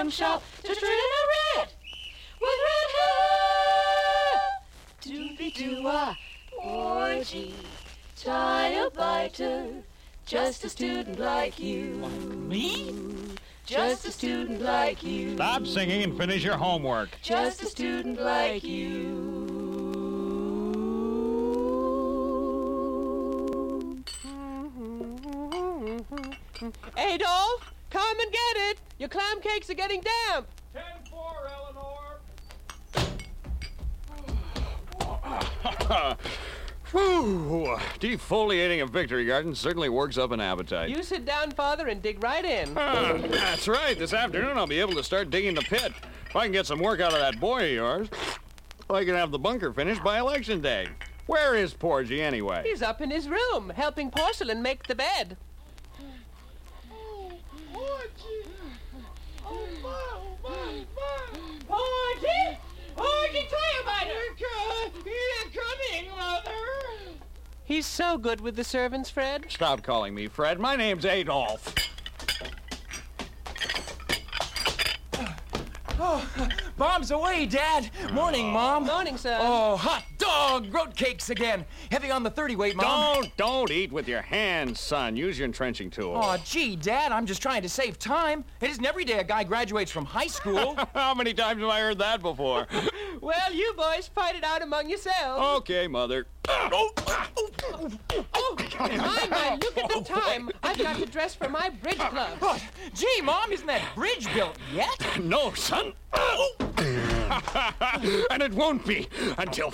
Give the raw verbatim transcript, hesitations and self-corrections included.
shop just red and red with red hair. Doobie-doo-ah, Porgy, child biter, just a student like you. Me? Just a student like you. Stop singing and finish your homework. Just a student like you. Adolf, come and get it. Your clam cakes are getting damp. ten four, Eleanor. Whew. Defoliating a victory garden certainly works up an appetite. You sit down, Father, and dig right in. Ah, that's right. This afternoon I'll be able to start digging the pit. If I can get some work out of that boy of yours, I can have the bunker finished by election day. Where is Porgy anyway? He's up in his room, helping Porcelain make the bed. Porgy! Porgy Toyabiter! You're coming, Mother! He's so good with the servants, Fred. Stop calling me Fred. My name's Adolf. Oh, Mom's away, Dad. Morning, Mom. Morning, son. Oh, hot dog, road cakes again. Heavy on the thirty weight, Mom. Don't, don't eat with your hands, son. Use your entrenching tool. Oh, gee, Dad, I'm just trying to save time. It isn't every day a guy graduates from high school. How many times have I heard that before? Well, you boys fight it out among yourselves. Okay, Mother. Oh, my, my, look at the time. I've got to dress for my bridge club. Oh, gee, Mom, isn't that bridge built yet? No, son. And it won't be until